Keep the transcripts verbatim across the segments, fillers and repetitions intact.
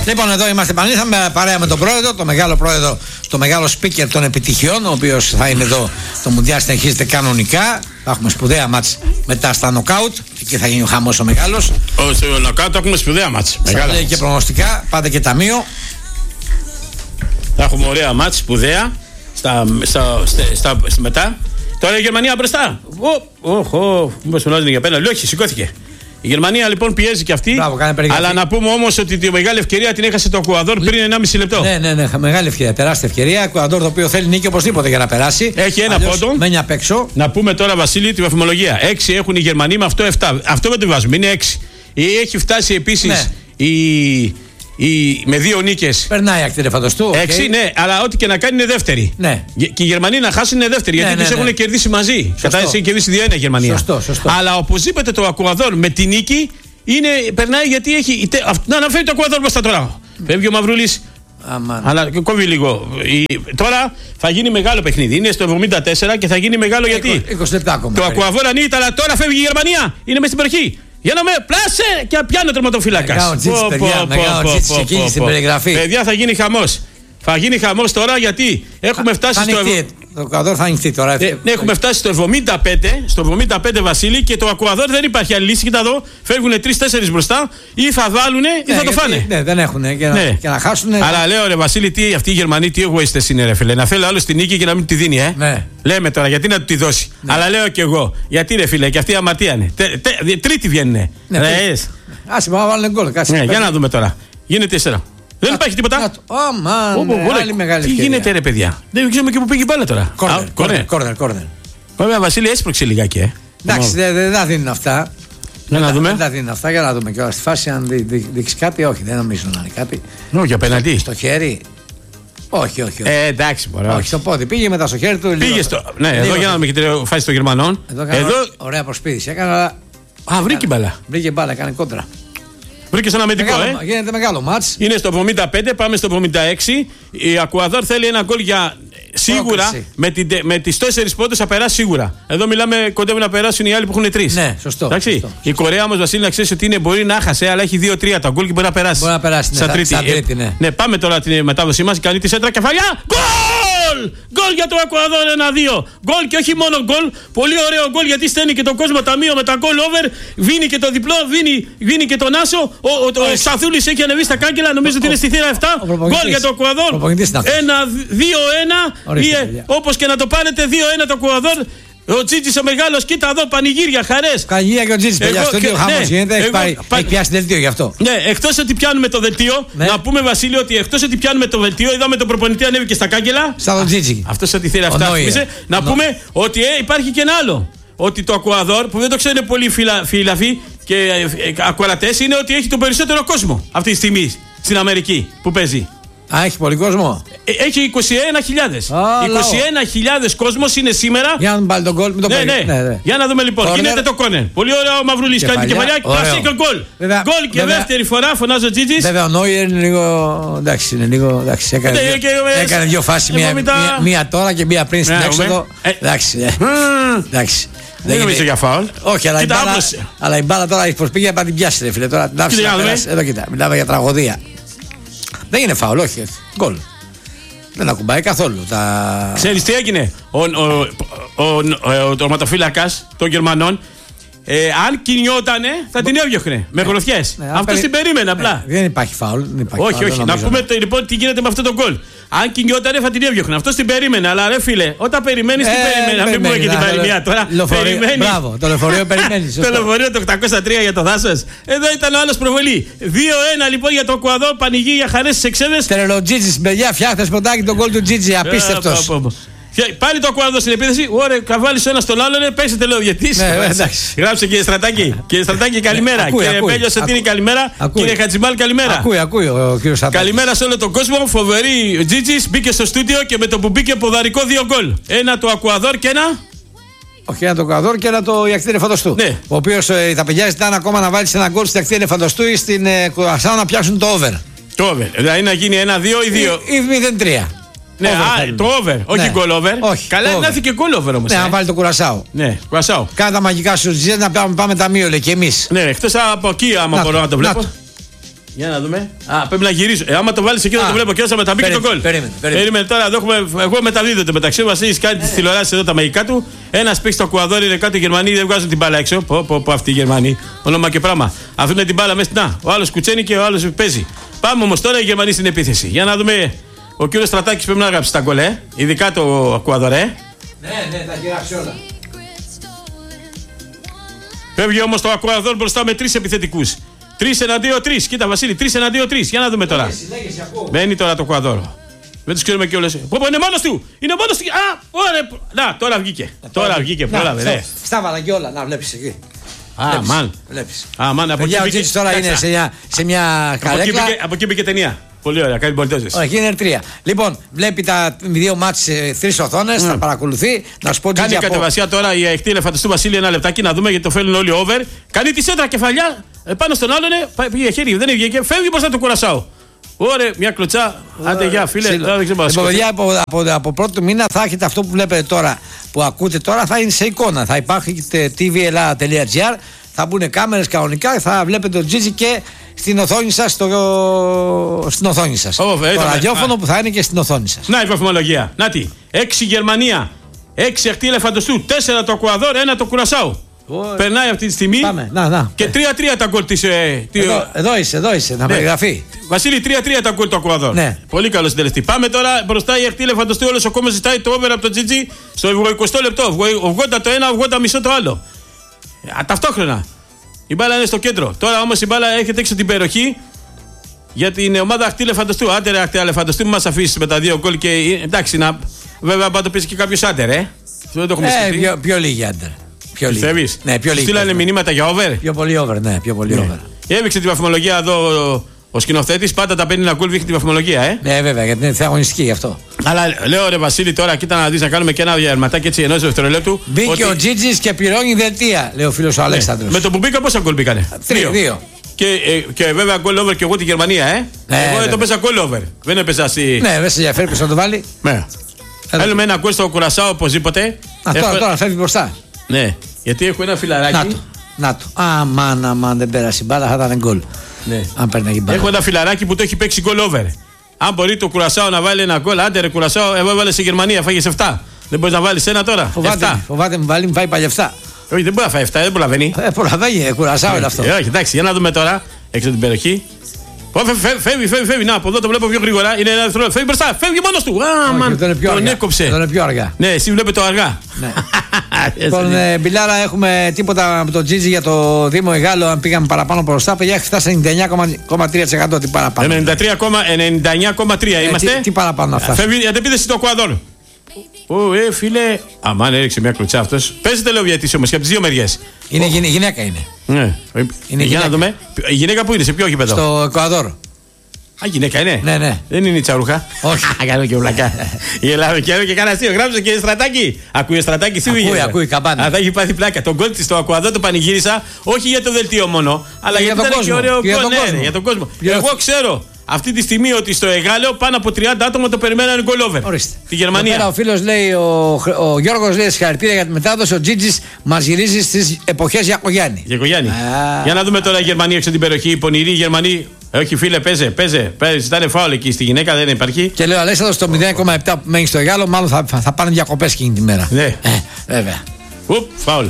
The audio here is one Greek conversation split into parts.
Λοιπόν, εδώ είμαστε πανήθαμε παρέα με τον πρόεδρο, το μεγάλο πρόεδρο, το μεγάλο speaker των επιτυχιών, ο οποίος θα είναι εδώ. Το Μουντιάλ συνεχίζεται κανονικά. Θα έχουμε σπουδαία μάτς μετά στα νοκάουτ. Εκεί θα γίνει ο χαμός ο μεγάλος. Στο νοκάουτ έχουμε σπουδαία μάτς. Θα λέει και προγνωστικά, πάτε και ταμείο. Θα έχουμε ωραία μάτς, σπουδαία. Στα, στα, στα, στα, στα μετά. Τώρα η Γερμανία μπροστά. Οχ, μήπως μιλάζουν για πένα. Όχι, σηκώθηκε. Η Γερμανία λοιπόν πιέζει και αυτή. Μπράβο, αλλά να πούμε όμως ότι τη μεγάλη ευκαιρία την έχασε το Εκουαδόρ πριν ενάμιση λεπτό. Ναι, ναι, ναι, μεγάλη ευκαιρία. Τεράστια ευκαιρία. Εκουαδόρ το οποίο θέλει νίκη οπωσδήποτε για να περάσει. Έχει ένα Αλλιώς πόντο. Μένει απ' έξω. Να πούμε τώρα, Βασίλη, τη βαθμολογία. έξι έχουν οι Γερμανοί, με αυτό επτά. Αυτό δεν το βάζουμε, είναι έξι. Έχει φτάσει επίσης ναι. η. Η, με δύο νίκες. Περνάει ακτήρε φανταστού. Έξι, okay. Ναι, αλλά ό,τι και να κάνει είναι δεύτερη. Ναι. Και οι Γερμανοί να χάσουν είναι δεύτερη. Ναι, γιατί ναι, τους ναι. έχουν κερδίσει μαζί. Κατάλαβε, έχει κερδίσει δύο ένα η Γερμανία. Σωστό, σωστό. Αλλά οπωσδήποτε το Εκουαδόρ με τη νίκη είναι, περνάει γιατί έχει. Να αναφέρει το Εκουαδόρ μπροστά τώρα. Mm. Φεύγει ο Μαυρούλης. Αμάν. Αλλά κόβει λίγο. Η, τώρα θα γίνει μεγάλο παιχνίδι. Είναι στο εβδομήντα τέσσερα και θα γίνει μεγάλο γιατί. είκοσι λεπτά ακόμα. Το Εκουαδόρ ανοίγει, αλλά τώρα φεύγει η Γερμανία. Είναι μέσα στην περιοχή. Για να με πλάσε και πιάνω τερματοφύλακα. Μεγάλο τζίτς, παιδιά. Μεγάλο τζίτς ξεκίνησε στην περιγραφή. Παιδιά, θα γίνει χαμός. Θα γίνει χαμός τώρα γιατί έχουμε φτάσει στο. Το Εκουαδόρ θα ανοιχτεί τώρα. Ε, ναι, έχουμε φτάσει στο εβδομήντα πέντε, στο εβδομήντα πέντε Βασίλη, και το Εκουαδόρ δεν υπάρχει άλλη λύση. Κοίτα εδώ, φεύγουν τρεις τέσσερις μπροστά, ή θα βάλουνε ή ναι, θα το φάνε. Ναι, δεν έχουν και να, ναι. και να χάσουν. Αλλά λέω ρε Βασίλη, τι, αυτοί οι Γερμανοί τι εγωιστές είναι, ρε φίλε. Να θέλει άλλο τη νίκη και να μην τη δίνει, ε. Ναι. Λέμε τώρα, γιατί να του τη δώσει. Ναι. Αλλά λέω κι εγώ, γιατί ρε φίλε, και αυτοί αμαρτία είναι. Τε, τε, τρίτη βγαίνουνε. Ναι, άσε, πάμε να βάλουν γκολ. Ναι, για να δούμε τώρα. Γίνεται τέσσερα. Δεν να, υπάρχει τίποτα. Άλλη μεγάλη Τι ευκαιρία. γίνεται ρε παιδιά. Δεν ξέρουμε και που πήγε η μπάλα τώρα. Κόρνερ, κόρνερ, κόρνερ. Βέβαια Βασίλη έσπρωξε λιγάκι, ε. Εντάξει, δεν θα δίνουν αυτά. Για να δούμε. Δεν θα δίνουν αυτά, για να δούμε. Και στη φάση αν δείξει κάτι, όχι, δεν νομίζω να είναι κάτι. Όχι, απέναντι. Στο χέρι. Όχι, όχι. όχι. Ε, εντάξει, μπορεί. Όχι, στο πόδι. Πήγε μετά στο χέρι του. Πήγε λίγο, στο. Ναι, λίγο, εδώ για να δούμε και τη φάση των Γερμανών. Εδώ, εδώ... ωραία προσπίδηση. Έκανα. Α, βρήκε μπάλα. Βρήκε μπάλα, έκανε κόντρα. Βρήκε ένα αμυντικό, ε. Γίνεται μεγάλο μάτς. Είναι στο εβδομήντα πέντε, πάμε στο εβδομήντα έξι. Η Εκουαδόρ θέλει ένα γκολ για. Σίγουρα με, την, με τις τέσσερις πόντες θα περάσει σίγουρα. Εδώ μιλάμε, κοντεύουν να περάσουν οι άλλοι που έχουν τρεις. Ναι, σωστό. σωστό. Η Κορέα όμως, Βασίλη, να ξέρεις ότι είναι, μπορεί να χάσει, αλλά έχει δύο τρία τα γκολ και μπορεί να περάσει. Μπορεί να περάσει. Ναι, στα τρίτη. Στα τρίτη ναι. Ε, ναι, πάμε τώρα την μετάδοσή μας. Κάνει τη σέντρα κεφαλιά. Γκολ! Γκολ για το Εκουαδόρ ένα δύο. Γκολ και όχι μόνο γκολ. Πολύ ωραίο γκολ γιατί στέλνει και τον κόσμο ταμείο με τα γκολ over. Βίνει και το διπλό, βίνει, βίνει και τον Άσο. Ο, ο, ο, ο Σαθούλης έχει ανεβεί στα κάγκελα, νομίζω ότι είναι στη θύρα επτά. Γκολ για το Εκουαδόρ. ένα δύο ένα. Όπως και να το πάρετε, δύο ένα το Εκουαδόρ. Ο Τζίτζης ο μεγάλος, κοίτα εδώ, πανηγύρια, χαρές. Πανηγύρια και ο Τζίτζης, παιδιά, στο ίδιο χαμός γίνεται, έχει, πάρει, πα... έχει πιάσει δελτίο γι' αυτό. Ναι, εκτός ότι πιάνουμε το δελτίο, ναι. Να πούμε Βασίλειο ότι εκτός ότι πιάνουμε το δελτίο, είδαμε τον προπονητή ανέβηκε στα κάγκελα. Σαν τον Τζίτζη. Αυτός ό,τι θέλει αυτά. Να πούμε ότι ε, υπάρχει και ένα άλλο. Ότι το Εκουαδόρ, που δεν το ξέρουν πολλοί φιλαφοί και ε, ε, ακροατές, είναι ότι έχει τον περισσότερο κόσμο αυτή τη στιγμή στην Αμερική που παίζει. Α, έχει πολύ κόσμο. Έχει είκοσι ένα χιλιάδες. είκοσι ένα χιλιάδες κόσμος είναι σήμερα. Για να μην πάλι τον γκολ. Ναι, ναι. ναι, ναι. Για να δούμε λοιπόν. Corner. Γίνεται το κόνερ. Πολύ ωραίο ο Μαυρούλης. Κάνει και παλιά. Κλασικό γκολ. Γκολ και βέβαια, δεύτερη φορά φωνάζει ο Τζίτζης. Βέβαια ο Νόιερ είναι λίγο. Εντάξει, είναι λίγο. Εντάξει, έκανε, ναι, δύο, έκανε δύο φάσεις. Μία, μία, μία τώρα και μία πριν στην έξοδο. Εντάξει. Εντάξει. Δεν νομίζω για φάουλ. Όχι, αλλά η, μπάλα, αλλά η μπάλα τώρα έχει προσπίγει να την πιάσει. Φίλε, τώρα την άφησε να περάσει. Εδώ κοιτά, μιλάμε για τραγωδία. Δεν είναι φάουλ, όχι. Γκολ. Δεν ακουμπάει καθόλου. Τα... Ξέρεις τι έγινε. Ο, ο, ο, ο, ο, ο τερματοφύλακας των Γερμανών, ε, αν κινιότανε, θα την έβγαινε με γροθιές. Ναι, αυτό περι... την περίμενε απλά. Ε, δεν υπάρχει φάουλ. Δεν υπάρχει όχι, φάουλ, όχι. Να πούμε το, λοιπόν τι γίνεται με αυτό το γκολ. Αν κινιότανε, θα την έβγαινε. Αυτό την περίμενε. Αλλά ρε φίλε, όταν περιμένεις, τι ε, περιμένει. Να μην πούμε και την παροιμία τώρα. Μπράβο, το λεωφορείο περιμένει. Το λεωφορείο το οκτακόσια τρία για το δάσος. Εδώ ήταν ο άλλος προβολή. δύο ένα λοιπόν για το Εκουαδόρ, πανηγύρια, χαρές στις εξέδες. Τρελοτζίτζης, παιδιά, φτιάχτε σποντάκι τον γκολ του Τζίτζη. Απίστευτος. Πάλι το Εκουαδόρ στην επίθεση. Ωραία, καβάλει ένα στον άλλον, παίξτε λέω γιατί. Γράψε κύριε Στρατάκη. Κύριε Στρατάκη, καλημέρα. Κύριε Πέλιο Σωτήρη, καλημέρα. Κύριε Χατζημάλ, καλημέρα. Ακούει, ακούει ο κύριος Στρατάκη. Καλημέρα σε όλο τον κόσμο. Φοβερή Τζίτζης μπήκε στο στούντιο και με το που μπήκε ποδαρικό δύο γκολ. Ένα το Εκουαδόρ και ένα. Όχι, ένα το Εκουαδόρ και ένα το Ιακτήρε Φαντοστού. Ναι. Ο οποίο ε, τα παιδιά ζητάνε ακόμα να βάλει ένα γκολ στην Ιακτήρε Φαντοστού ή στην ε, Κουρασάο να πιάσουν το over. Το over. Δηλαδή να γίνει ένα δύο ή δύο. Ή μηδέν τρία. Ναι, α, το over, όχι γκολ ναι. over. Όχι, καλά είναι να έρθει και γκολ over όμως. Ναι, ε. να βάλει το Κουρασάο. Ναι, Κουρασάο. Κάνε τα μαγικά σου ζητήσει να πάμε, πάμε ταμείο, λέει και εμείς. Ναι, εκτός από εκεί, άμα να μπορώ το, να το βλέπω. Για να δούμε. Α, πρέπει να γυρίσω. Ε, άμα το βάλει εκεί θα το βλέπω και όσα μεταμπεί και τον γκολ. Περίμενε, περίμενε. Τώρα εδώ έχουμε. Εγώ μεταδίδεται μεταξύ μα. Έχει κάνει τι τηλεοράσει εδώ τα μαγικά του. Ένα παίξει στο Εκουαδόρ, είναι κάτω οι Γερμανοί, δεν βγάζουν την μπάλα έξω. Πω, πω, πω αυτοί οι Γερμανοί. Όνομα και πράγμα. Αφήνουν την μπάλα μέσα στην Α. Ο άλλο κουτσένει και ο άλλο παίζει. Πάμε όμω τώρα οι Γερμανοί στην επίθεση. Για να δούμε. Ο κύριο Στρατάκης πρέπει να γράψει τα γκολ, ε. Ειδικά το Εκουαδόρ, ε. Ναι, ναι, τα γράψει όλα. Φεύγει όμω το Εκουαδόρ μπροστά με τρει επιθετικού. τρει εναντίον τρει. Κοίτα, Βασίλη, τρει εναντίον τρει. Για να δούμε τώρα. Μένει τώρα το Εκουαδόρ. Δεν του ξέρουμε κιόλα. Πω, πω, είναι μόνο του! Είναι μόνο του! Α, ωραία. Να, τώρα βγήκε. Τώρα βγήκε. Πρόλαβε, ναι. Στάβαλα και όλα, να βλέπει εκεί. Α, μαν. Α, μαν, από εκεί πήγε. Τώρα είναι σε μια, σε μια καρέκλα. Από εκεί πήγε ταινία. Πολύ ωραία, κάνει πολιτέ. Όχι, είναι τρία. Λοιπόν, βλέπει τα δύο μάτς σε τρεις οθόνες, mm. θα παρακολουθεί. Να σου πω τι κάνει κατεβασία από... τώρα η αιχτή ελεφαντοστού Βασίλη ένα λεπτάκι να δούμε γιατί το φέρνουν όλοι over. Κάνει τη σέντρα κεφαλιά πάνω στον άλλον. Πήγε χέρι, δεν βγήκε. Φεύγει μπροστά του Κουρασάου. Ωραία, μια κλωτσά. Άντε, γεια, φίλε. Λοιπόν, παιδιά, από, από, από πρώτο μήνα θα έχετε αυτό που βλέπετε τώρα, που ακούτε τώρα, θα είναι σε εικόνα. Θα υπάρχει τι βι ελ τελεία τζι αρ, θα μπουν κάμερες κανονικά, θα βλέπετε το Τζίτζι και στην οθόνη σας, στο... στην οθόνη σας. Oh, το ραδιόφωνο που θα είναι και στην οθόνη σας. Να η βαθμολογία. Να τι. έξι Γερμανία, έξι αιχτή ελεφαντοστού, τέσσερα το Εκουαδόρ, ένα το Κουρασάου. Oh, περνάει αυτή τη στιγμή. Πάμε, να, να. Και τρία τρία τα γκολ της. Ε, εδώ, εδώ είσαι, εδώ είσαι, να ναι. περιγραφεί. Βασίλη, τρία τρία τα γκολ του Εκουαδόρ. Ναι. Πολύ καλό συντελεστή. Πάμε τώρα μπροστά η αιχτή ελεφαντοστού. Όλο ο κόμμα ζητάει το over από το Τζίτζι στο εικοστό λεπτό. ογδόντα το ένα, ογδόντα μισό το άλλο. Α, ταυτόχρονα. Η μπάλα είναι στο κέντρο. Τώρα όμως η μπάλα έρχεται έξω την περιοχή για την ομάδα αιχτή ελεφαντοστού. Άντε ρε αιχτή ελεφαντοστού, μην μας αφήσεις με τα δύο γκολ και εντάξει να. Βέβαια πάντα πέσει και κάποιος άντερ, ε. Δεν το έχουμε ε, πιο, πιο λίγοι άντερ. Πιο λίγοι. Ναι, πιο λίγοι. Στείλανε μηνύματα για over. Πιο πολύ over, ναι, πιο πολύ ναι. over. Έδειξε τη βαθμολογία εδώ ο, ο σκηνοθέτης. Πάντα τα παίρνει ένα γκολ, δείχνει τη βαθμολογία, ε. Ναι, βέβαια, γιατί είναι αγωνιστική γι' αυτό. Αλλά λέω ρε Βασίλη, τώρα κοίτα να δεις να κάνουμε και ένα διαρματάκι έτσι ενός δευτερολέπτου. Μπήκε ότι... ο Τζίτζις και πληρώνει δελτία, λέει ο φίλος ο ναι. Αλέξανδρος. Με το που μπήκα πόσα γκολ μπήκανε? Τρία. Δύο. Και, ε, και βέβαια γκολ over και εγώ τη Γερμανία, ε. Ναι, εγώ δεν το παίζα γκολ over. Δεν έπαιζα στη. Ναι, δεν σε ενδιαφέρει ποιος θα το βάλει. Ναι. Θέλουμε ένα γκολ στο Κουρασάο οπωσδήποτε. Α, τώρα, έχω... τώρα φεύγει μπροστά. Ναι, γιατί έχω ένα φιλαράκι. Να το. Να το. Αμάν, αμάν, δεν πέρασε η μπάλα, θα ήταν γκολ. Ναι. Αν παίρνει μπάλα. Έχω ένα φιλαράκι που το έχει παίξει γκολ over. Αν μπορεί το Κουρασάο να βάλει ένα γκολ, άντε ρε Κουρασάο, εγώ έβαλε στη Γερμανία, φάγε επτά. Δεν μπορεί να βάλει ένα τώρα. Φοβάται, φοβάται μου βάλει, μου φάει πάλι επτά. Όχι, δεν μπορεί να φάει επτά, δεν προλαβαίνει. Ε, προλαβαίνει, Κουρασάο είναι αυτό. Ε, όχι, εντάξει, για να δούμε τώρα έξω την περιοχή. Φεύγει, φεύγει, φεύγει. Να, από εδώ το βλέπω πιο γρήγορα. Είναι ένα δευτερόλεπτο. Φεύγει μπροστά, φεύγει μόνο του. Α, μαν, τον έκοψε. Τον είναι πιο αργά. Ναι, εσύ βλέπετε το αργά. Λοιπόν, Μπιλάρα, έχουμε τίποτα από το Τζίτζι για το Δήμο Εγάλο. Αν πήγαμε παραπάνω μπροστά, παιδιά, έχει φτάσει ενενήντα εννιά κόμμα τρία τοις εκατό. Τι παραπάνω. ενενήντα εννιά κόμμα τρία είμαστε. Τι παραπάνω να φτάσει. Φεύγει η αντεπίθεση του Εκουαδόρ. Ω, ε, φίλε. Αμάν, έριξε μια κλωτσά αυτό. Παίζεται λέω γιατί όμω και από τι δύο μεριές. Είναι γυναίκα είναι. Ναι. Για να δούμε. Η γυναίκα που είναι, σε ποιο γήπεδο? Στο Εκουαδόρ. Α, γυναίκα είναι. Ναι, ναι. Δεν είναι η Τσαρούχα. Όχι. Κάνω και ουλακά. Γελάω και άλλο και κάνα αστείο. Γράψε και Στρατάκι. Ακούει Στρατάκι, σίγουρα. Ακούει, ακούει καμπάνα. Α, θα έχει πάθει πλάκα. Τον γκολ τη στο Εκουαδόρ το πανηγύρισα. Όχι για το δελτίο μόνο, αλλά για τον κόσμο. Για τον κόσμο. Εγώ ξέρω αυτή τη στιγμή ότι στο Εγάλεο πάνω από τριάντα άτομα το περιμένανε γκολ over. Ορίστε. Τη Γερμανία. Πέρα ο φίλος λέει, ο, ο Γιώργος λέει συγχαρητήρια για τη μετάδοση. Ο Τζίτζις μας γυρίζει στις εποχές Γιακογιάννη. Γιακογιάννη. Για να δούμε τώρα η Γερμανία έξω την περιοχή. Οι πονηροί Γερμανοί. Όχι φίλε, παίζε, παίζε. παίζε. Ήταν φάουλ εκεί στη γυναίκα, δεν υπάρχει. Και λέω Αλέξανδρος στο μηδέν κόμμα επτά που μένει στο Εγάλεο, μάλλον θα, θα, θα πάνε διακοπές εκείνη τη μέρα. Ναι. Ε, βέβαια. Ουπ, φάουλ.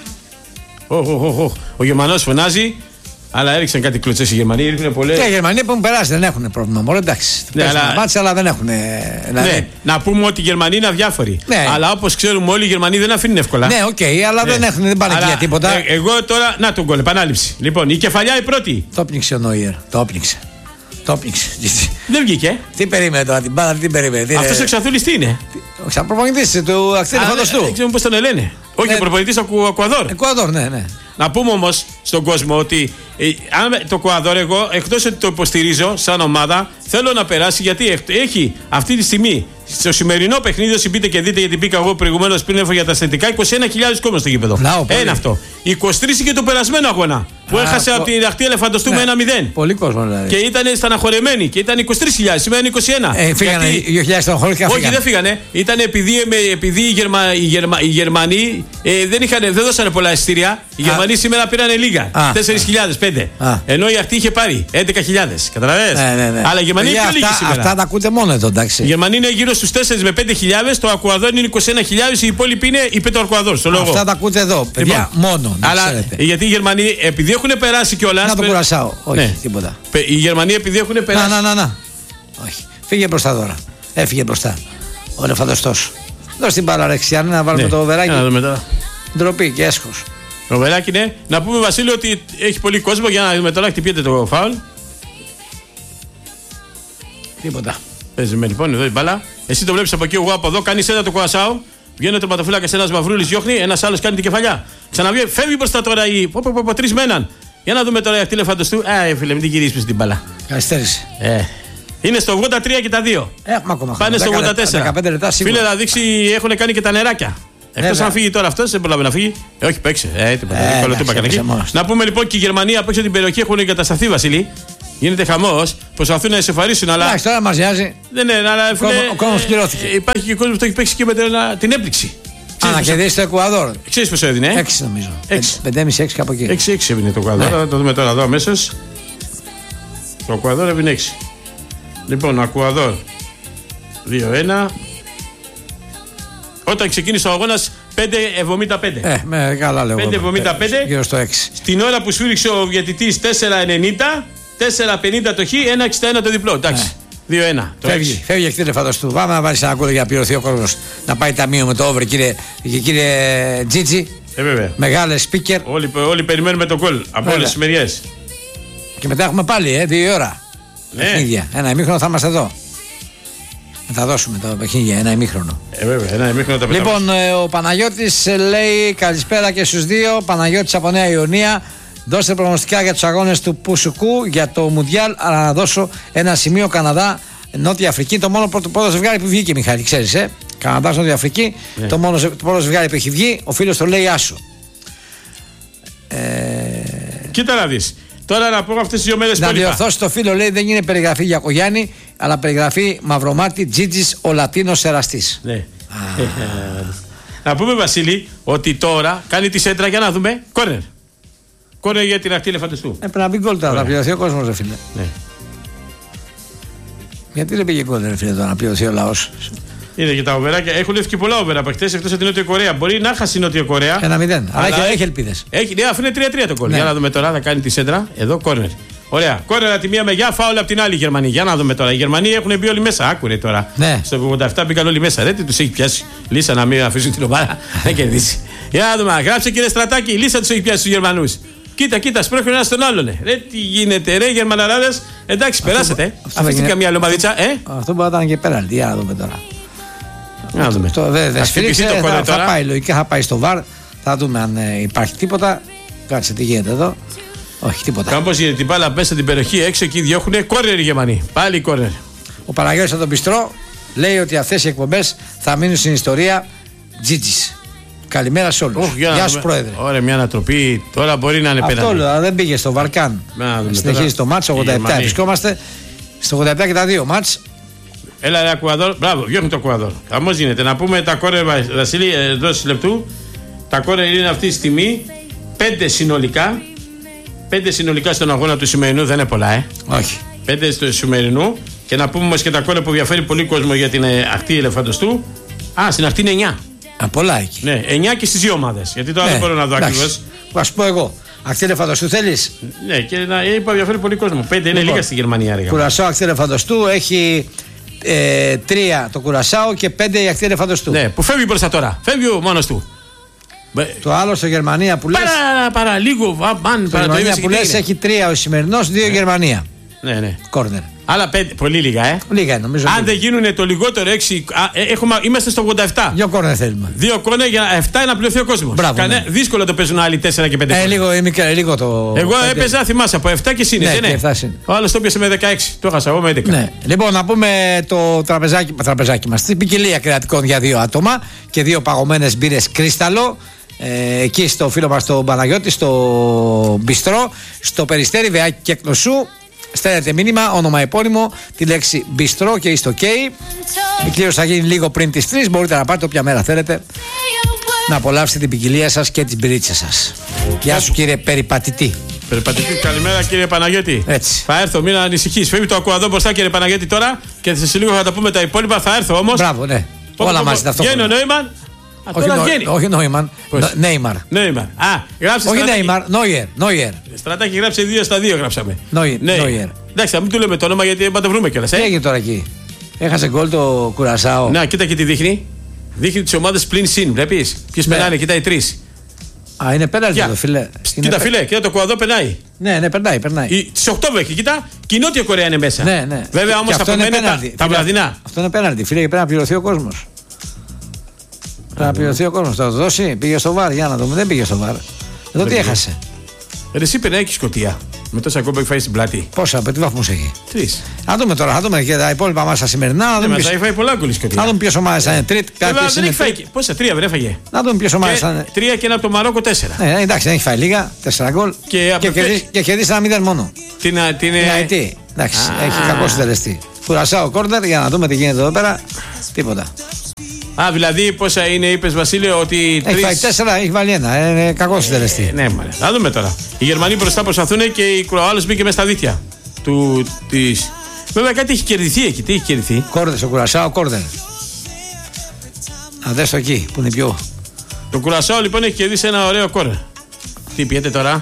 Ο, ο, ο, ο. ο Γερμανός φωνάζει. Αλλά έριξαν κάτι κλωτσές οι Γερμανοί. Ήρθαν πολλές. Και οι Γερμανοί που έχουν περάσει δεν έχουν πρόβλημα. Μόνο εντάξει. Ναι, αλλά... Μάτσα, αλλά δεν έχουν. Δηλαδή... Ναι, να πούμε ότι οι Γερμανοί είναι αδιάφοροι. Ναι. Αλλά όπως ξέρουμε όλοι οι Γερμανοί δεν αφήνουν εύκολα. Ναι, οκ, okay, αλλά ναι. δεν, έχουν, δεν πάνε αλλά, για τίποτα. Ε, εγώ τώρα. Να τον γκολ, επανάληψη. Λοιπόν, η κεφαλιά η πρώτη. Το πνίξε ο Νόιερ. Το πνίξε. Το πνίξε. Δεν βγήκε. Τι περίμενε τώρα, την μπάλα, τι περίμενε. Αυτό ο Ξαθούλης τι είναι. Ο ξαπροπονητής του ακτήρι φανταστού. Δεν ξέρω πώς τον λένε. Όχι, ο προπονητής του Εκουαδόρ. Εκουαδόρ, ναι, ναι. Να πούμε όμως στον κόσμο ότι ε, αν το Εκουαδόρ εγώ εκτός ότι το υποστηρίζω σαν ομάδα θέλω να περάσει γιατί έχει αυτή τη στιγμή Στο σημερινό παιχνίδι, όσοι μπείτε και δείτε, γιατί πήγα εγώ προηγουμένως πριν έφω για τα αισθητικά, είκοσι ένα χιλιάδες κόσμο στο γήπεδο. Ένα αυτό. είκοσι τρεις και το περασμένο αγώνα. Που Α, έχασε πο... από την Αχτή Ελεφαντοστού ναι, με ένα μηδέν. Πολύ κόσμο δηλαδή. Και ήταν στεναχωρεμένοι και ήταν είκοσι τρεις χιλιάδες, σήμερα είναι είκοσι ένα. Ε, φύγανε γιατί... δύο χιλιάδες στεναχωρήθηκαν. Όχι, δεν φύγανε. Ήταν επειδή, επειδή οι, Γερμα... οι, Γερμα... οι Γερμανοί ε, δεν, είχαν... δεν δώσανε πολλά εισιτήρια. Οι Α. Γερμανοί σήμερα πήραν λίγα. τέσσερις χιλιάδες, πέντε. Ενώ η Αχτή είχε πάρει έντεκα χιλιάδες. Καταλαβαίνετε. Ναι, ναι, ναι. Αλλά οι Γερμανοί είναι πιο λίγοι σήμερα. Αυτά τα ακούτε μόνο εδώ, εντάξει. Οι Γερμανοί είναι γύρω στους τέσσερις με πέντε χιλιάδες. Το Ακουαδόρ είναι είκοσι ένα χιλιάδες. Οι υπόλοιποι είναι υπέρ του Ακουαδόρ. Αυτά τα ακούτε εδώ. Παιδιά, μόνο. Αλλά γιατί οι Γερμανοί επειδή έχουν περάσει κιόλα. Να το κουρασάω. Όχι, ναι. Τίποτα. Οι Γερμανοί επειδή έχουν περάσει. Να, να, να, να. Όχι. Φύγε μπροστά τώρα. Έφυγε μπροστά. Ο Ελεφαντοστός. Δώσε την παραρεξιά να βάλουμε ναι. το οβεράκι. Να δούμε τώρα. Ντροπή και έσχος. Το οβεράκι ναι. Να πούμε Βασίλειο ότι έχει πολύ κόσμο για να δούμε τώρα. Χτυπιέται το φάουλ. Τίποτα. Παίζουμε λοιπόν εδώ η μπάλα. Εσύ το βλέπεις από εκεί, εγώ από εδώ. Κάνει ένα το Κουασάου. Βγαίνει ο τερματοφύλακας ένας Μαυρούλης, διώχνει. Ένας άλλος κάνει την κεφαλιά. Ξαναβγαίνει, φεύγει μπροστά τώρα η. Πω, πω, πω, πω, τρεις με έναν. Για να δούμε τώρα η Αχτή Ελεφαντοστού. Α, φίλε, μην την γυρίσει στην μπάλα. Καθυστέρησε. Ε. Είναι στο ογδόντα τρία και τα δύο. Έχουμε ακόμα. Πάνε στο ογδόντα τέσσερα. δεκαπέντε λεπτά σίγουρα. Φίλε, να δείξει έχουν κάνει και τα νεράκια. Εκτός αν φύγει τώρα αυτός, δεν προλάβει να φύγει. Ε, όχι, παίξε. Ε, τίποτα. Ε, να πούμε λοιπόν και η Γερμανία από έξω την περιοχή έχουν εγκατασταθεί, Βασίλη. Γίνεται χαμός, προσπαθούν να εσωφαρίσουν, αλλά. Εντάξει, τώρα μας νοιάζει. Δεν είναι, αλλά. Ο κόσμος πληρώθηκε. Υπάρχει και κόσμο που το έχει παίξει και με την έπληξη. Α, να κερδίσει το Εκουαδόρ. Ξέρεις πόσο έδινε. έξι νομίζω. πέντε κόμμα πέντε έξι κάπου εκεί. έξι έξι έβγαινε το Εκουαδόρ. Θα το δούμε τώρα εδώ αμέσως. Το Εκουαδόρ έβγαινε έξι. Λοιπόν, ο Εκουαδόρ δύο ένα. Όταν ξεκίνησε ο αγώνας πέντε εβδομήντα πέντε. Ε, με καλά λέω. πέντε εβδομήντα πέντε. Γύρω στο έξι. Στην ώρα που σφύριξε ο διαιτητής τέσσερα ενενήντα, τέσσερα πενήντα το χ, ένα εξήντα ένα το διπλό. Εντάξει. δύο ένα. Φεύγει, φεύγει η Αχτή Ελεφαντοστού. Πάμε να βάλει ένα κόλλο για να πληρωθεί ο κόσμος. Να πάει ταμείο με το over, κύριε, κύριε Τζίτζι. Ε, βέβαια. Μεγάλε speaker. Όλοι, όλοι περιμένουμε το κόλλο από όλες τις μεριές. Και μετά έχουμε πάλι, ε, δύο ώρα. Ναι. Παιχνίδια. Ένα ημίχρονο θα είμαστε εδώ. Θα δώσουμε το παιχνίδια, ένα ημίχρονο. Ε, βέβαια, ένα ημίχρονο τα πετάμε. Λοιπόν, ε, ο Παναγιώτης λέει καλησπέρα και στους δύο. Παναγιώτης από Νέα Ιωνία. Δώστε προγνωστικά για τους αγώνες του Πουσουκού για το Μουντιάλ. Αλλά να δώσω ένα σημείο Καναδά, Νότια Αφρική. Το μόνο πρώτο, πρώτο ζευγάρι που βγήκε, Μιχάλη, ξέρεις, ε. Καναδάς, Νότια Αφρική. Ναι. Το, μόνο, το πρώτο ζευγάρι που έχει βγει, ο φίλος το λέει Άσο. Ε... Κοίτα να δεις. Τώρα να πούμε αυτές τις δύο μέρες. Να διορθώσει το φίλο, λέει δεν είναι περιγραφή για Κογιάννη, αλλά περιγραφή Μαυρομάτι, Τζίτζης, ο Λατίνος εραστής. Ναι. Να πούμε, Βασίλη, ότι τώρα κάνει τη σέντρα για να δούμε. Κόρνερ. Κόρνερ για την Αχτή Ελεφαντοστού. Έπρεπε να μπει γκολ τώρα, να πληρωθεί ο κόσμος, ρε φίλε. Ναι. Γιατί δεν πήγε γκολ, ρε φίλε, τώρα να πληρωθεί ο λαός. Είναι και τα οβεράκια. Έχουν έρθει και πολλά οβερά από χτες εκτός από την Νότια Κορέα. Μπορεί να χάσει η Νότια Κορέα. Ένα μηδέν. Αλλά, αλλά έχει, έχει ελπίδες. Έχει, ναι, αφού είναι τρία τρία το γκολ. Ναι. Για να δούμε τώρα, θα κάνει τη σέντρα. Εδώ κόρνερ. Ωραία. Κόρνερ από τη μία μεριά, φάουλ από την άλλη Γερμανία. Για να δούμε τώρα. Οι Γερμανοί έχουν μπει όλοι μέσα. Άκουρε τώρα. Ναι. Στο ογδόντα επτά μπήκαν όλοι μέσα. Δεν του έχει πιάσει. Λύσα να μην αφήσουν την ομάδα να κερδίσει. Για να δούμε. Γράψε κύριε Στρατάκη. Λύσα του έχει πιάσει του Γερμανού. Κοίτα, κοίτα, σπρώχνουν ένα στον άλλον. Ρε, τι γίνεται, ρε, Γερμαναράδες. Εντάξει, αυτό, περάσετε. Αφήστε καμία λομπαδίτσα, ε. Αυτό μπορεί να ήταν και πέραν. Για να δούμε τώρα. Να δούμε. Το δεν δε σφίριξε, θα, θα, θα πάει λογικά, θα πάει στο βαρ. Θα δούμε αν ε, υπάρχει τίποτα. Κάτσε τι γίνεται εδώ. Όχι, τίποτα. Κάπως γίνεται την μπάλα μέσα την περιοχή έξω εκεί διώχουνε κόρνερ οι Γερμανοί. Πάλι κόρνερ. Ο Παναγιώτης από τον Πιστρό λέει ότι αυτές οι εκπομπές θα μείνουν στην ιστορία Τζίτζης. Καλημέρα σε όλους. Oh, γεια σου, Πρόεδρε. Ωραία, μια ανατροπή. Τώρα μπορεί να είναι πέναντι. Αυτό λέω, δεν πήγε στο Βαρκάν. Συνεχίζει το μάτς, ογδόντα επτά βρισκόμαστε. Στο ογδόντα επτά και τα δύο μάτς. Έλα, ρε, Ακουαδόρ. Μπράβο, διώχνει το Ακουαδόρ. Χαμός γίνεται. Να πούμε τα κόρνερ, Βασίλη, δώση λεπτού. Τα κόρνερ είναι αυτή τη στιγμή πέντε συνολικά. Πέντε συνολικά στον αγώνα του σημερινού, δεν είναι πολλά, ε. Όχι. Πέντε στο σημερινού. Και να πούμε όμως και τα κόρνερ που διαφέρει πολύ κόσμο για την Αχτή Ελεφαντοστού. Α, στην Αχτή είναι εννιά. Α, πολλά εκεί. Ναι, εννιά και στις δύο ομάδες. Γιατί τώρα ναι, δεν μπορώ να δω ακριβώς. Α πω εγώ. Αχτή Ελεφαντοστού θέλεις. Ναι, και να είπα διαφέρει πολύ κόσμο. Πέντε είναι λίγα στη Γερμανία. Κουρασάο Αχτή Ελεφαντοστού έχει ε, τρία το Κουρασάο και πέντε η Αχτή Ελεφαντοστού. Ναι, που φεύγει προς τα τώρα. Φεύγει ο μόνος του. Το άλλο στο Γερμανία που λες. Παρά, παρά λίγο. Αν, το Γερμανία που λες έχει τρία ο σημερινός, δύο ναι. Γερμανία. Ναι, ναι. Κόρνερ. Άλλα πέντε, πολύ λίγα, ε. Λίγα νομίζω. Αν δεν γίνουν το λιγότερο έξι. Α, ε, έχουμε, είμαστε στο ογδόντα επτά. Δύο κόρνερ θέλουμε. Δύο κόρνερ για επτά να πληρωθεί ο κόσμος. Μπράβο. Ναι. Δύσκολο το παίζουν άλλοι τέσσερα και πέντε. Ε, λίγο, μικρά, λίγο το. Εγώ πέντε. Έπαιζα, θυμάσαι, από επτά και σύνε. Ναι, ναι. Και ο άλλος το πιάσε με δεκαέξι. Το έχασα εγώ με έντεκα. Ναι. Λοιπόν, να πούμε το τραπεζάκι, τραπεζάκι μας. Την ποικιλία κρεατικών για δύο άτομα και δύο παγωμένες μπύρες Κρίσταλο. Ε, εκεί στο φίλο μας τον Παναγιώτη, στο Μπιστρό, στο Περιστέρι, Βεάκι και Εκνοσού. Στέλνετε μήνυμα, όνομα επώνυμο, τη λέξη Μπιστρό και είστε OK. Η κλήρωση θα γίνει λίγο πριν τις τρεις. Μπορείτε να πάτε όποια μέρα θέλετε να απολαύσετε την ποικιλία σας και τις μπυρίτσες σας. Γεια σου κύριε Περιπατητή. Περιπατητή, καλημέρα κύριε Παναγιώτη. Έτσι. Θα έρθω, μην ανησυχείς. Φεύγει το ακούω εδώ μπροστά κύριε Παναγιώτη τώρα και σε λίγο θα τα πούμε τα υπόλοιπα. Θα έρθω όμως. Μπράβο, ναι. Πω, όλα πω, μαζί ταυτόχρονα. Βγαίνει ο Νόημαν. Όχι, νο, όχι Νόημαν. Νέιμαρ. Νόημαν. Α, γράψε. Όχι Νέιμαρ, Νόιερ. Νόιερ. Στρατάκι γράψε δύο στα δύο γράψαμε. Νόιερ. Εντάξει, θα μην του λέμε το όνομα γιατί θα το βρούμε κιόλας. Τι έγινε τώρα εκεί. Έχασε γκολ το Κουρασάο. Να, κοίτα και τι δείχνει. Δείχνει τις ομάδες πλην συν. Βλέπεις. Ποιες περνάνε, κοίτα οι τρεις. Α, είναι πέναλτι το φιλέ. Κοίτα φιλέ, κοίτα το Κουαδό περνάει. Ναι, ναι, περνάει, περνάει. Τις οκτώ έχει, κοίτα. Και η Νότια Κορέα είναι μέσα. Ναι, ναι. Βέβαια όμως θα απομένουν τα, τα βραδινά. Αυτό είναι πέναλτι, φίλε, και πρέπει να πληρωθεί ο κόσμος. Πρέπει να πληρωθεί ο κόσμος. Θα το δώσει, πήγε στο βαρ. Για να δούμε, δεν πήγε στο βαρ. Εδώ τι έχασε. Ρε, εσύ περνάει και η Σκωτία. Με τόσα κόμπα έχει φάει στην πλάτη. Πόσα, από τι βαθμούς έχει. Τρεις. Να δούμε τώρα, θα δούμε και τα υπόλοιπα μας τα σημερινά. Να Ναι, δούμε μας ποιος... έχει φάει πολλά γκολ η Σκωτία. Να δούμε ποιες ομάδες θα είναι τρίτη. Βέβαια δεν έχει φάει. Πόσα, τρία δεν έφαγε. Να δούμε ποιες ομάδες θα είναι. Τρία και ένα από το Μαρόκο τέσσερα. Ναι, εντάξει, δεν έχει φάει λίγα. Τέσσερα γκολ. Και, και, κερδίσει, και κερδίσει ένα μηδέν μόνο. Την Αιτή. Εντάξει, έχει κακό συντελεστή. Κουρασάω κόρνερ για να δούμε τι γίνεται εδώ πέρα. Τίποτα. Α, δηλαδή πόσα είναι, είπες Βασίλειο, ότι. Έχει φάει τέσσερα, έχει βάλει ένα. Είναι κακό συντελεστή. Ε, ναι, μάλιστα. Θα δούμε τώρα. Οι Γερμανοί μπροστά προσπαθούν και ο άλλος μπήκε μέσα στα δίχτυα. Του, της... Βέβαια κάτι έχει κερδιθεί εκεί. Τι έχει κερδιθεί. Κόρνερ, στο Κουρασάο κόρνερ. Να δες το εκεί που είναι πιο. Το Κουρασάο λοιπόν έχει κερδίσει ένα ωραίο κόρνερ. Τι πιέτε τώρα.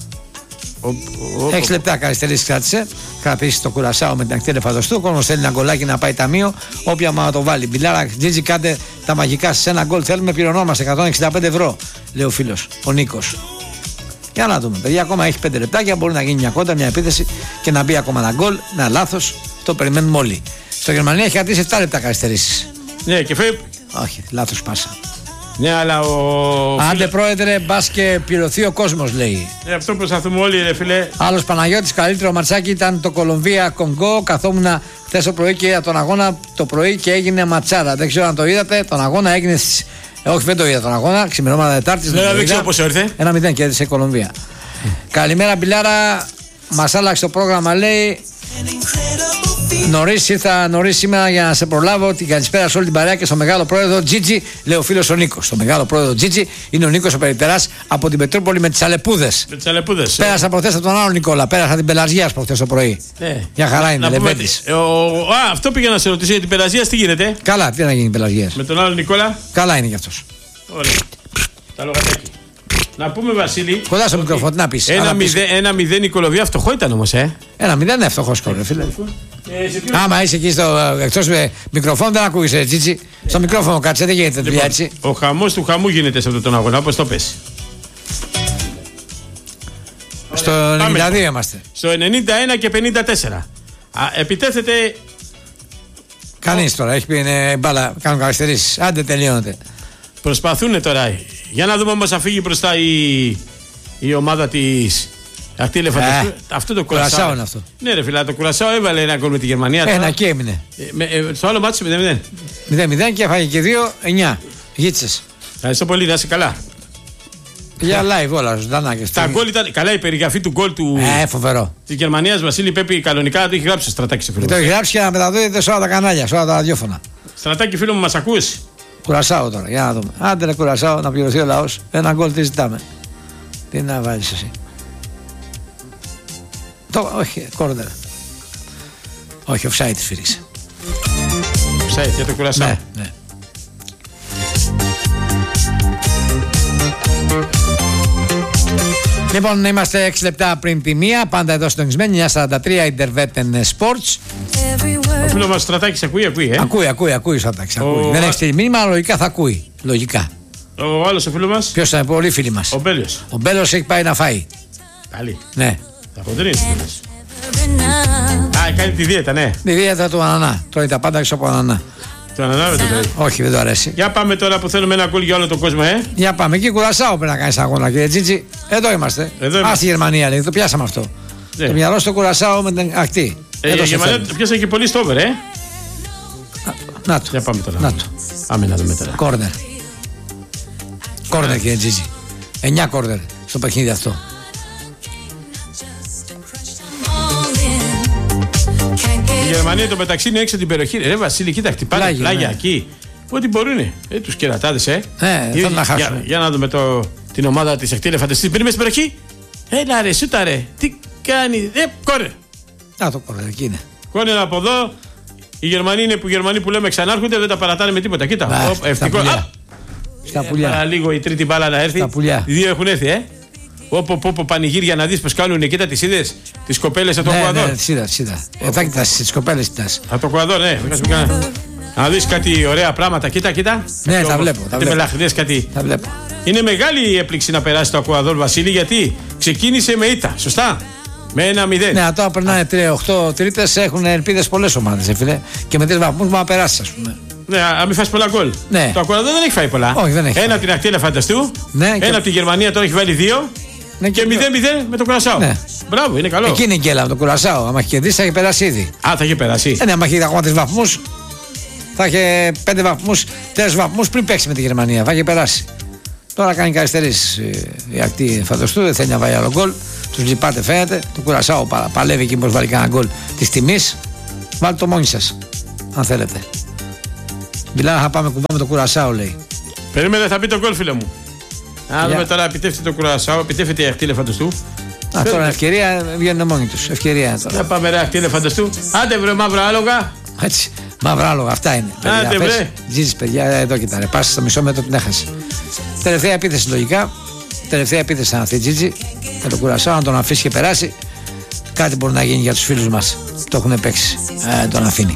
Έξι λεπτά καθυστερήσει κράτησε. Κρατήσει το Κουρασάο με την ακτή ελεφαντοστού. Ο κόσμος θέλει ένα γκολάκι να πάει ταμείο. Όποια μα το βάλει. Μπιλάρα, Τζίτζι, κάντε τα μαγικά σε ένα γκολ. Θέλουμε, πληρωνόμαστε εκατόν εξήντα πέντε ευρώ. Λέει ο φίλος, ο Νίκος. Για να δούμε. Παιδιά, ακόμα έχει πέντε λεπτάκια. Μπορεί να γίνει μια κόντα, μια επίθεση και να μπει ακόμα ένα γκολ. Ένα λάθος. Το περιμένουμε όλοι. Στο Γερμανία έχει κρατήσει επτά λεπτά καθυστερήσει. Ναι, και φεύγει. Όχι, λάθος πάσα. Ναι, αλλά ο. Άντε φίλε... πρόεδρε, μπας και πληρωθεί ο κόσμος, λέει. Ναι, αυτό προσπαθούμε όλοι, ρε φίλε. Άλλος Παναγιώτης, καλύτερο ματσάκι ήταν το Κολομβία-Κονγκό. Καθόμουν χθες το πρωί και είδα τον αγώνα το πρωί και έγινε ματσάρα. Δεν ξέρω αν το είδατε. Τον αγώνα έγινε στις... Ε, όχι, δεν το είδα τον αγώνα. Ξημερώματα Τετάρτης. Ναι, δεν ξέρω πώς ήρθε. Ένα μηδέν κέρδισε η Κολομβία. Καλημέρα, Μπιλάρα. Μας άλλαξε το πρόγραμμα, λέει. Νωρίς ήρθα νωρίς σήμερα για να σε προλάβω. Την καλησπέρα σε όλη την παρέα και στο μεγάλο πρόεδρο Τζίτζι, λέει ο φίλος ο Νίκος. Στο μεγάλο πρόεδρο Τζίτζι είναι ο Νίκος ο Περιπτεράς από την Πετρούπολη με τις Αλεπούδες. Με τις Αλεπούδες. Πέρασα προχθές από τον άλλο Νικόλα. Πέρασα την Πελαζιάς προχθές το πρωί. Ναι. Για χαρά είναι, Λεβέντης. Ε, ο... Α, αυτό πήγα να σε ρωτήσω για την Πελαζίας, τι γίνεται. Καλά, τι να γίνει η Πελαζιάς. Με τον άλλο Νικόλα. Καλά είναι κι αυτός. Ωραία. Τα λογατάκι. Να πούμε, Βασίλη. Κοντά στο μικρόφωνο, τι να πεις. Ένα, μηδέ, ένα μηδέν η Κολομβία, φτωχό ήταν όμως, ε. Ένα μηδέν είναι φτωχό σκόρ, φίλε. Ε, Άμα είσαι εκεί στο εκτός με μικρόφωνο, δεν ακούγεις, ε, Τζίτσι. Στο μικρόφωνο κάτσε, δεν γίνεται δουλειά έτσι. Ο χαμός του χαμού γίνεται σε αυτόν τον αγώνα, όπως το πες. Στο ενενήντα δύο είμαστε. Στο ενενήντα ένα και πενήντα τέσσερα. Α, επιτέθεται. Κανείς τώρα, έχει πει είναι μπάλα, κάνουν καθυστερήσεις. Άντε τελειώνεται. Προσπαθούν τώρα. Για να δούμε όμως θα φύγει μπροστά η, η ομάδα της ακτή ελεφαντοστού. Ε, αυτό το Κουρασάο. Κουρασάο είναι αυτό. Ναι, ρε φίλα, το Κουρασάο έβαλε ένα γκολ με τη Γερμανία. Ένα και έμεινε. Ε, με, ε, στο άλλο μάτι μηδέν μηδέν. μηδέν μηδέν και έφαγε και δύο, εννιά. Γίτσες. Ευχαριστώ πολύ, να είσαι καλά. Για live όλα, ζωντανά και Τα γκολ ήταν. Καλά, η περιγραφή του γκολ του. Ε, φοβερό. Τη Γερμανία, Βασίλη, πρέπει κανονικά να το έχει γράψει στο Στρατάκι στο φίλο. Το έχει γράψει και να μεταδίδεται σε όλα τα κανάλια, σε όλα τα ραδιόφωνα. Στρατάκι, φίλο μου, μας ακούς. Κουρασάω τώρα, για να δούμε. Άντε ρε Κουρασάω να πληρωθεί ο λαός. Ένα γκολ τι ζητάμε. Τι να βάλεις εσύ. Το, όχι, κόρνερ. Όχι, offside σφύριξε. Offside για το Κουρασάο. Ναι, ναι. Λοιπόν, είμαστε έξι λεπτά πριν τη μία. Πάντα εδώ συντονισμένοι. εννιά σαράντα τρία Intervetten Sports. Ο φίλος μας Στρατάκης ακούει, ακούει, ε. Ακούει, ακούει, ακούει Στρατάκης. Ο... Δεν έχει στείλει μήνυμα, αλλά λογικά θα ακούει. Λογικά. Ο άλλος ο φίλος μας. Ποιος είναι, πολύ φίλοι μας. Ο Μπέλιος. Ο Μπέλος έχει πάει να φάει. Καλή. Ναι. Τα χοντρίνεις. Α, κάνει τη δίαιτα, ναι. Τη δίαιτα του ανανά. Τρώει τα πάντα έξω από ανανά. Το ανανά δεν το τρώει. Όχι, δεν το αρέσει. Για πάμε τώρα που θέλουμε ένα γκολ για όλο τον κόσμο, ε. Για πάμε. Εκεί Κουρασάο πρέπει να κάνει αγώνα, κύριε Τζίτζι. Εδώ είμαστε. Α, στη Γερμανία λέει. Το πιάσαμε αυτό. Ναι. Το μυαλό στο Κουρασάο με την ακτή. Ε, η Γερμανία πιάσε και πολύ στόβερ, ε. Να το. Για πάμε τώρα. Να το. Πάμε να δούμε τώρα. Κόρνερ. Κόρνερ, κύριε Τζίτζι. εννιά κόρνερ στο παιχνίδι αυτό. Η Γερμανία το μεταξύ είναι έξω την περιοχή. Ρε Βασίλη, κοίτα, χτυπάνε πλάγια, πλάγια ναι. Εκεί. Ό,τι μπορούνε. Ε, τους κερατάδες, ε. Ναι, θέλουν να χάσουν. Για, για να δούμε το, την ομάδα της Ακτή Ελεφαντοστού. Πριν στην περιοχή. Έλα ρε, σούτα ρε. Τι κάνει. Ε, κόρε. Να το κόρε, εκεί είναι. Κόρε από εδώ. Οι Γερμανοί είναι που οι Γερμανοί που λέμε ξανάρχονται, δεν τα παρατάνε με τίποτα. Κοίτα. Μπα, ο, ευτικό. Στα πουλιά. Ε, λίγο η τρίτη μπάλα να έρθει. Οι δύο έχουν έρθει, ε. Όπω πω πανηγύρια να δεις πως κάνουν κοίτα τις είδες, τις κοπέλες από το Εκουαδόρ. Ναι, τις είδα, τις είδα. Εδώ κοιτάς, τις κοπέλες κοιτάς. Από το Εκουαδόρ, ναι. Να δεις κάτι ωραία πράγματα, κοίτα, κοίτα. Ναι, τα βλέπω. Κάτι μελαχρινές, κάτι. Τα βλέπω. Είναι μεγάλη η έπληξη να περάσει το Εκουαδόρ, Βασίλη, γιατί ξεκίνησε με ήττα, σωστά. Με ένα μηδέν. Ναι, τώρα περνάνε τρία οκτώ τρίτες, έχουν ελπίδες πολλές ομάδες, φίλε. Και με τρεις βαθμούς μπορεί να περάσει, ας πούμε. Ναι, αν μην φας πολλά γκολ. Ναι. Το Εκουαδόρ δεν έχει φάει πολλά. Όχι, δεν έχει. Ένα από την Ακτή Ελεφαντοστού. Ναι, ένα και... από τη Γερμανία τώρα έχει βάλει δύο. Ναι, και μηδέν μηδέν με το Κουρασάο. Ναι. Μπράβο, είναι καλό. Εκεί είναι η γκέλα με το Κουρασάο. Αν έχει κερδίσει, θα έχει περάσει ήδη. Α, θα έχει περάσει. Ε, ναι, αν έχει ακόμα τρεις βαθμούς, θα έχει πέντε βαθμούς, τέσσερις βαθμούς πριν παίξει με τη Γερμανία. Θα έχει περάσει. Τώρα κάνει καθυστερήσει η Ακτή Ελεφαντοστού, δεν θέλει να βάλει άλλο γκολ. Του λυπάται, φαίνεται. Το Κουρασάο παλεύει εκεί πως βάλει κανένα γκολ τη τιμή. Βάλτε το μόνοι σας, αν θέλετε. Μιλάμε, θα πάμε κουμπά με το Κουρασάο, λέει. Περίμενε, θα πει το γκολ, φίλε μου. Να δούμε τώρα, επιτεύχεται το Κουρασάο, επιτεύχεται η Ακτή Ελεφαντοστού. Α, τώρα ευκαιρία βγαίνουν μόνοι τους. Ευκαιρία τώρα. Να πάμε, ρε Ακτή Ελεφαντοστού. Άντε, βρε, μαύρα άλογα. Έτσι. Μαύρα άλογα, αυτά είναι. Άντε, βρε. Ζήσεις, παιδιά, εδώ κοιτά, ρε. Πάσε στο μισό μέτρο την έχασε. Τελευταία επίθεση λογικά. Τελευταία επίθεση αν αυτή η Τζίτζι. Με το Κουρασάο, να τον αφήσει και περάσει. Κάτι μπορεί να γίνει για τους φίλους μας. Το έχουν παίξει. Ε, τον αφήνει.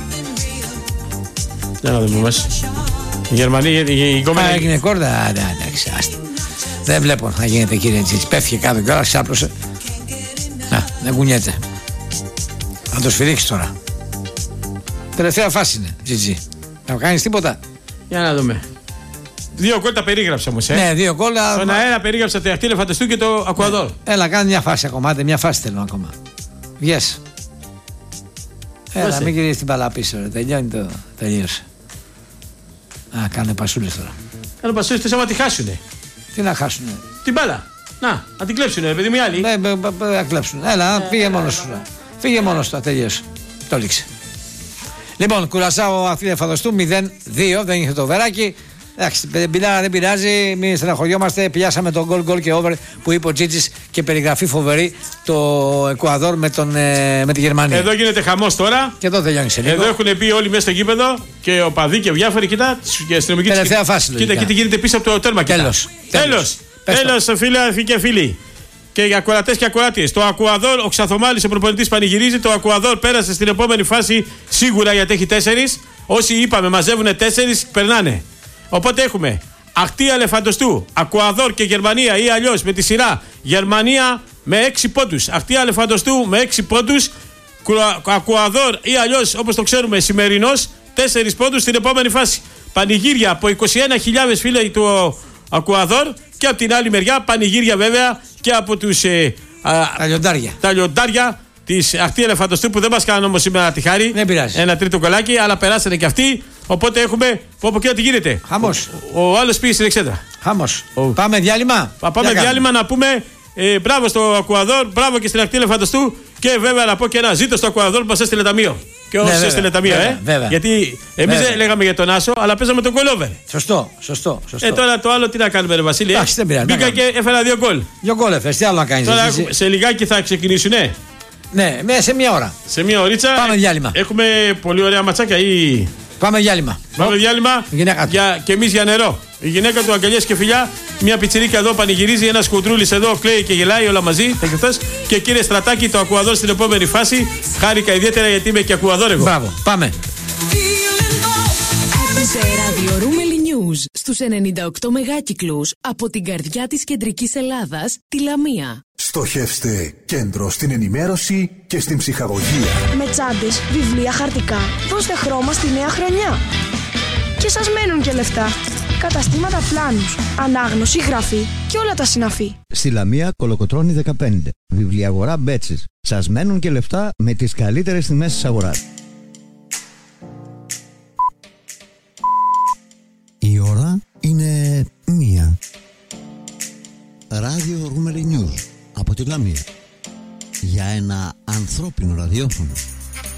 Για να δούμε μας. Η Γερμανία, η κόμμα. Έγινε κόρτα. Εντάξει, άστα. Δεν βλέπω να γίνεται, κύριε Τζίτζι. Πέφτει κάτω και όλα, ξάπλωσε. Να, δεν κουνιέται. Να το σφυρίξει τώρα. Τελευταία φάση είναι, Τζίτζι. Να κάνει τίποτα. Για να δούμε. Δύο γκολ τα περίγραψα όμως, ε. Ναι, δύο γκολ. Τον αέρα περίγραψα τη Ακτή Ελεφαντοστού και το Εκουαδόρ. Ναι. Έλα, κάνει μια φάση ακόμα. Άντε, μια φάση θέλω ακόμα. Βγες. Έλα, Βάσε. Μην γυρίσει την μπάλα πίσω, ρε. Τελειώνει το. Τελείωσε. Α, κάνε πασούλες τώρα. Κάνε πασούλες, θες άμα τη χάσουνε. Τι να χάσουνε. Την μπάλα. Να, να την κλέψουνε, ρε παιδί μου, οι άλλοι. Ναι, να κλέψουν. Έλα, ε, φύγε μόνος σου. Φύγε μόνος του, τελείωσε. Το λήξε. Λοιπόν, Κουρασάο Ακτή Ελεφαντοστού μηδέν δύο, δεν είχε το βεράκι. Εντάξει, μπιλάρα δεν πειράζει, μην στεναχωριόμαστε. Πιάσαμε τον γκολ γκολ και over που είπε ο Τζίτζης και περιγραφή φοβερή το Εκουαδόρ με, τον, ε, με τη Γερμανία. Εδώ γίνεται χαμός τώρα. Και εδώ τελειώνει σε λίγο. Εδώ έχουν πει όλοι μέσα στο γήπεδο και ο παδί και διάφοροι. Κοιτά, και αστυνομικοί. Τελευταία φάση. Κοίτα, κοίτα τι γίνεται πίσω από το τέρμα. Τέλος. Τέλος. Τέλος, φίλοι και φίλοι. Και για ακροατές και ακροάτριες. Το Εκουαδόρ, ο Ξαθομάλης, ο προπονητής, πανηγυρίζει. Το Εκουαδόρ πέρασε στην επόμενη φάση σίγουρα γιατί έχει τέσσερις. Όσοι είπαμε μαζεύουν τέσσερις, περνάνε. Οπότε έχουμε Ακτή Ελεφαντοστού, Εκουαδόρ και Γερμανία ή αλλιώς με τη σειρά Γερμανία με έξι πόντους, Ακτή Ελεφαντοστού με έξι πόντους, Εκουαδόρ ή αλλιώς όπως το ξέρουμε σημερινός τέσσερις πόντους στην επόμενη φάση. Πανηγύρια από είκοσι ένα χιλιάδες φίλοι του Εκουαδόρ και από την άλλη μεριά πανηγύρια βέβαια και από τους ε, α, τα λιοντάρια. Τα λιοντάρια της Ακτή Ελεφαντοστού που δεν μας κάνουν όμως σήμερα τη χάρη. Δεν πειράζει. Ένα τρίτο κολλάκι, αλλά περάσανε και αυτοί. Οπότε έχουμε. Πω από εκεί τι γίνεται. Χαμός. Ο, ο άλλος πήγε στην Εξέδρα. Χαμός. Ο... Πάμε διάλειμμα. Θα πάμε Για διάλειμμα κάνουμε. Να πούμε ε, μπράβο στο Εκουαδόρ, μπράβο και στην Ακτή Ελεφαντοστού. Και βέβαια να πω και ένα ζήτο στο Εκουαδόρ που μας έστειλε ταμείο. Και όσοι ναι, έστειλε ταμείο, ε. Βέβαια. Γιατί εμείς δεν λέγαμε για τον Άσο, αλλά παίζαμε τον κολόβερ. Σωστό, σωστό, σωστό. Ε, τώρα το άλλο τι να κάνουμε, ρε Βασίλη. Εντάξει, δεν πειράζει. Μπήκα και έφερα δύο γκολ. Δύο γκολ έφερε, τι άλλο να κάνει. Τώρα σε λιγάκι θα ξεκινήσουνε. Ναι, σε μία ώρα. Σε μία ωρίτσα. Πάμε διάλειμμα. Έχουμε πολύ ωραία ματσάκια ή. Πάμε διάλειμμα. Πάμε διάλειμμα. Για, και εμείς για νερό. Η γυναίκα του αγκαλιές και φιλιά. Μια πιτσιρίκα εδώ πανηγυρίζει. Ένας κουντρούλης εδώ κλαίει και γελάει όλα μαζί. Και κύριε Στρατάκη, το Εκουαδόρ στην επόμενη φάση. Χάρηκα ιδιαίτερα γιατί είμαι και Εκουαδόρ εγώ. Μπράβο, πάμε. Ακούσε Radio Ρούμελι News στους ενενήντα οκτώ μεγάκυκλους από την καρδιά της κεντρικής Ελλάδας, τη Λαμία. Στοχεύστε κέντρο στην ενημέρωση και στην ψυχαγωγία. Με τσάντες, βιβλία, χαρτικά. Δώστε χρώμα στη νέα χρονιά. Και σας μένουν και λεφτά. Καταστήματα Πλάνους, ανάγνωση, γραφή και όλα τα συναφή. Στη Λαμία Κολοκοτρώνη δεκαπέντε. Βιβλιαγορά Μπέτσης. Σας μένουν και λεφτά με τις καλύτερες τιμές της αγοράς. Η ώρα είναι μία. Ράδιο Ρούμελι News από τη Λαμία. Για ένα ανθρώπινο ραδιόφωνο.